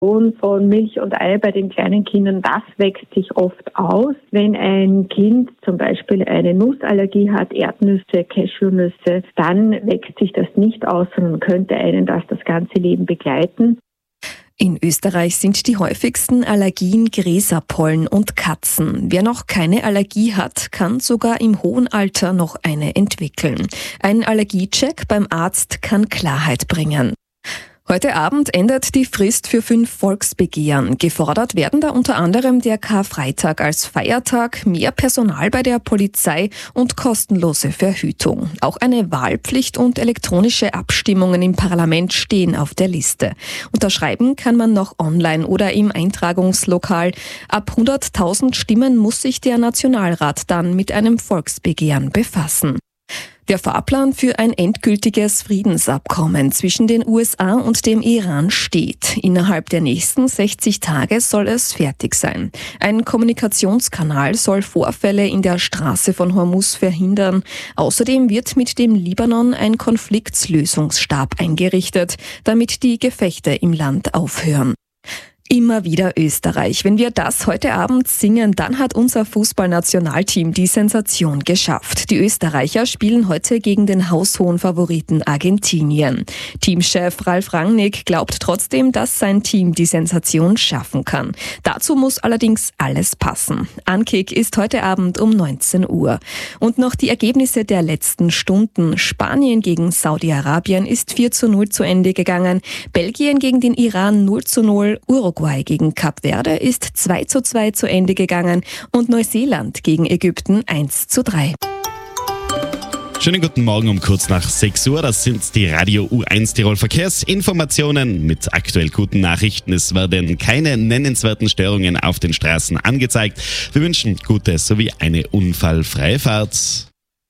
Von Milch und Ei bei den kleinen Kindern, das wächst sich oft aus. Wenn ein Kind zum Beispiel eine Nussallergie hat, Erdnüsse, Cashewnüsse, dann wächst sich das nicht aus, sondern könnte einen das ganze Leben begleiten. In Österreich sind die häufigsten Allergien Gräserpollen und Katzen. Wer noch keine Allergie hat, kann sogar im hohen Alter noch eine entwickeln. Ein Allergiecheck beim Arzt kann Klarheit bringen. Heute Abend endet die Frist für 5 Volksbegehren. Gefordert werden da unter anderem der Karfreitag als Feiertag, mehr Personal bei der Polizei und kostenlose Verhütung. Auch eine Wahlpflicht und elektronische Abstimmungen im Parlament stehen auf der Liste. Unterschreiben kann man noch online oder im Eintragungslokal. Ab 100.000 Stimmen muss sich der Nationalrat dann mit einem Volksbegehren befassen. Der Fahrplan für ein endgültiges Friedensabkommen zwischen den USA und dem Iran steht. Innerhalb der nächsten 60 Tage soll es fertig sein. Ein Kommunikationskanal soll Vorfälle in der Straße von Hormuz verhindern. Außerdem wird mit dem Libanon ein Konfliktlösungsstab eingerichtet, damit die Gefechte im Land aufhören. Immer wieder Österreich. Wenn wir das heute Abend singen, dann hat unser Fußballnationalteam die Sensation geschafft. Die Österreicher spielen heute gegen den haushohen Favoriten Argentinien. Teamchef Ralf Rangnick glaubt trotzdem, dass sein Team die Sensation schaffen kann. Dazu muss allerdings alles passen. Ankick ist heute Abend um 19 Uhr. Und noch die Ergebnisse der letzten Stunden. Spanien gegen Saudi-Arabien ist 4:0 zu Ende gegangen. Belgien gegen den Iran 0:0. Uruguay gegen Kap Verde ist 2:2 zu Ende gegangen und Neuseeland gegen Ägypten 1:3. Schönen guten Morgen um kurz nach 6 Uhr. Das sind die Radio U1 Tirol Verkehrsinformationen mit aktuell guten Nachrichten. Es werden keine nennenswerten Störungen auf den Straßen angezeigt. Wir wünschen gute sowie eine unfallfreie Fahrt.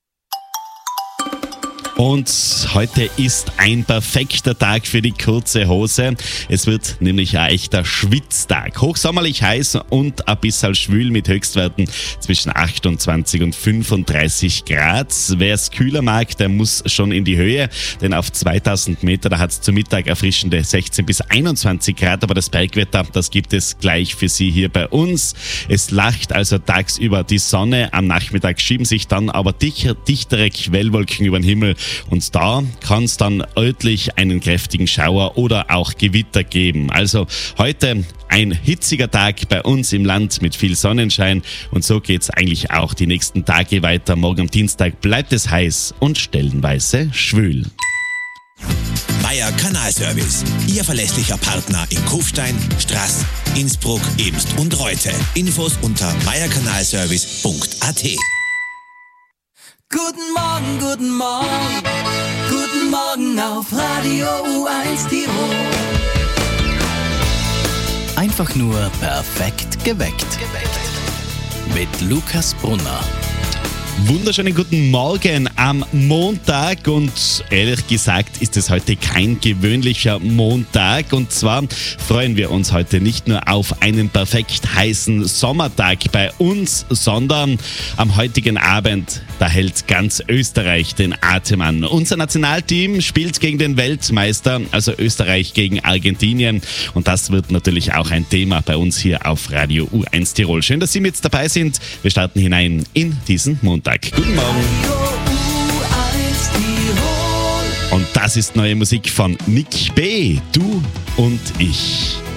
Und heute ist ein perfekter Tag für die kurze Hose. Es wird nämlich ein echter Schwitztag. Hochsommerlich heiß und ein bisschen schwül mit Höchstwerten zwischen 28 und 35 Grad. Wer es kühler mag, der muss schon in die Höhe, denn auf 2000 Meter, da hat es zu Mittag erfrischende 16 bis 21 Grad, aber das Bergwetter, das gibt es gleich für Sie hier bei uns. Es lacht also tagsüber die Sonne, am Nachmittag schieben sich dann aber dichtere Quellwolken über den Himmel. Und da kann es dann örtlich einen kräftigen Schauer oder auch Gewitter geben. Also heute ein hitziger Tag bei uns im Land mit viel Sonnenschein. Und so geht es eigentlich auch die nächsten Tage weiter. Morgen am Dienstag bleibt es heiß und stellenweise schwül. Meier Kanalservice. Ihr verlässlicher Partner in Kufstein, Straß, Innsbruck, Emst und Reute. Infos unter meierkanalservice.at. Guten Morgen, guten Morgen, guten Morgen auf Radio U1 Tirol. Einfach nur perfekt geweckt. Mit Lukas Brunner. Wunderschönen guten Morgen am Montag und ehrlich gesagt ist es heute kein gewöhnlicher Montag und zwar freuen wir uns heute nicht nur auf einen perfekt heißen Sommertag bei uns, sondern am heutigen Abend, da hält ganz Österreich den Atem an. Unser Nationalteam spielt gegen den Weltmeister, also Österreich gegen Argentinien und das wird natürlich auch ein Thema bei uns hier auf Radio U1 Tirol. Schön, dass Sie mit dabei sind. Wir starten hinein in diesen Montag. Guten Morgen. Und das ist neue Musik von Nick B. Du und ich.